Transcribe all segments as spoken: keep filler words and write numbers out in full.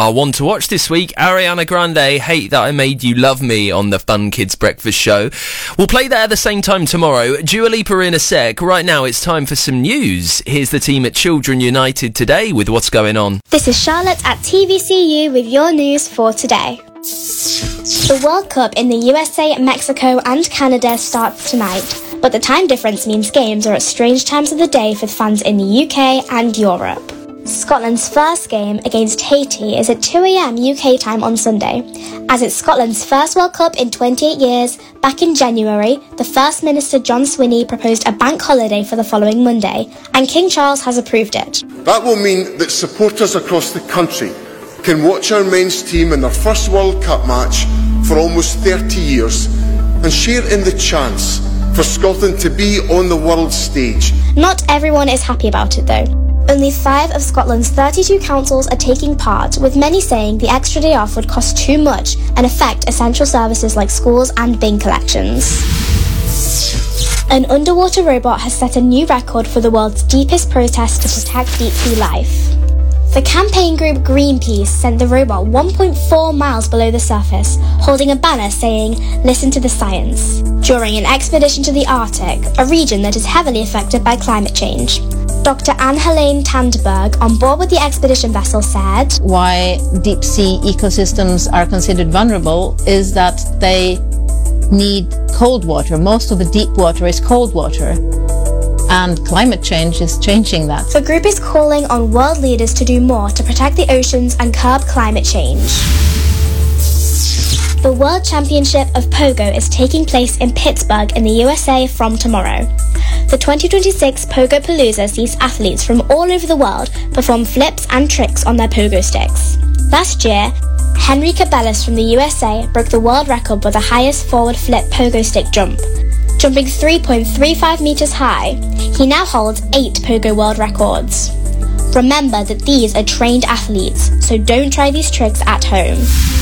Our one to watch this week, Ariana Grande, Hate That I Made You Love Me on the Fun Kids Breakfast Show. We'll play that at the same time tomorrow. Dua Lipa in a sec. Right now it's time for some news. Here's the team at Children United today with what's going on. This is Charlotte at T V C U with your news for today. The World Cup in the U S A, Mexico and Canada starts tonight, but the time difference means games are at strange times of the day for fans in the U K and Europe. Scotland's first game against Haiti is at two a.m. U K time on Sunday. As it's Scotland's first World Cup in twenty-eight years, back in January, the First Minister John Swinney proposed a bank holiday for the following Monday, and King Charles has approved it. That will mean that supporters across the country can watch our men's team in their first World Cup match for almost thirty years and share in the chance for Scotland to be on the world stage. Not everyone is happy about it though. Only five of Scotland's thirty-two councils are taking part, with many saying the extra day off would cost too much and affect essential services like schools and bin collections. An underwater robot has set a new record for the world's deepest protest to protect deep sea life. The campaign group Greenpeace sent the robot one point four miles below the surface, holding a banner saying, "Listen to the science," during an expedition to the Arctic, a region that is heavily affected by climate change. Doctor Anne-Helene Tandberg, on board with the expedition vessel, said, "Why deep sea ecosystems are considered vulnerable is that they need cold water. Most of the deep water is cold water. And climate change is changing that." The group is calling on world leaders to do more to protect the oceans and curb climate change. The World Championship of Pogo is taking place in Pittsburgh in the U S A from tomorrow. The twenty twenty-six Pogo Palooza sees athletes from all over the world perform flips and tricks on their pogo sticks. Last year, Henry Cabellis from the U S A broke the world record for the highest forward flip pogo stick jump, jumping three point three five metres high. He now holds eight Pogo world records. Remember that these are trained athletes, so don't try these tricks at home.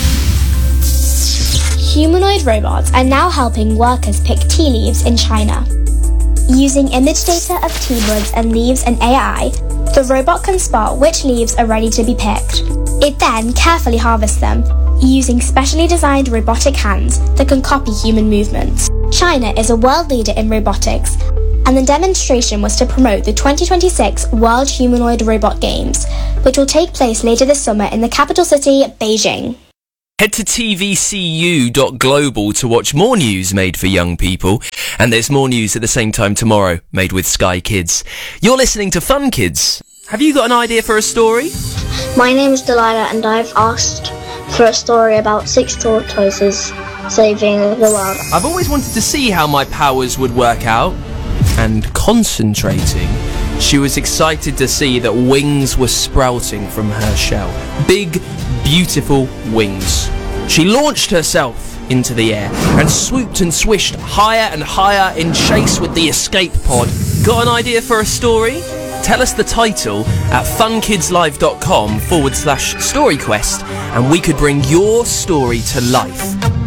Humanoid robots are now helping workers pick tea leaves in China. Using image data of tea buds and leaves and A I, the robot can spot which leaves are ready to be picked. It then carefully harvests them, using specially designed robotic hands that can copy human movements. China is a world leader in robotics, and the demonstration was to promote the twenty twenty-six World Humanoid Robot Games, which will take place later this summer in the capital city, Beijing. Head to T V C U dot global to watch more news made for young people. And there's more news at the same time tomorrow, made with Sky Kids. You're listening to Fun Kids. Have you got an idea for a story? My name is Delilah and I've asked for a story about six tortoises saving the world. I've always wanted to see how my powers would work out. And concentrating, she was excited to see that wings were sprouting from her shell. Big, beautiful wings. She launched herself into the air and swooped and swished higher and higher in chase with the escape pod. Got an idea for a story? Tell us the title at funkidslive.com forward slash story quest and we could bring your story to life.